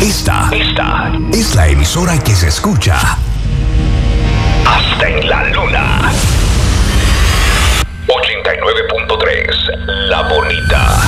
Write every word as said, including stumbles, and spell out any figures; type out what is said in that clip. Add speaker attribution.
Speaker 1: Esta, esta es la emisora que se escucha hasta en la luna. ochenta y nueve punto tres, La Bonita.